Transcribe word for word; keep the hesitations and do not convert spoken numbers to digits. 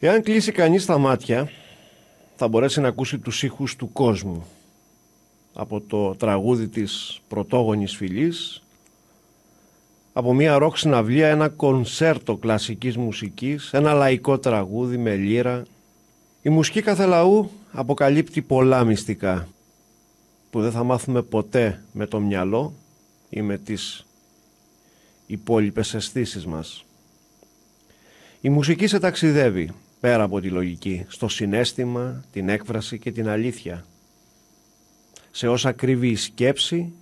Εάν κλείσει κανείς τα μάτια, θα μπορέσει να ακούσει τους ήχους του κόσμου. Από το τραγούδι της πρωτόγονης φυλής, από μια ροκ συναυλία, ένα κονσέρτο κλασικής μουσικής, ένα λαϊκό τραγούδι με λύρα. Η μουσική κάθε λαού αποκαλύπτει πολλά μυστικά που δεν θα μάθουμε ποτέ με το μυαλό ή με τις υπόλοιπες αισθήσεις μας. Η μουσική σε ταξιδεύει πέρα από τη λογική, στο συναίσθημα, την έκφραση και την αλήθεια, σε όσα κρύβει η σκέψη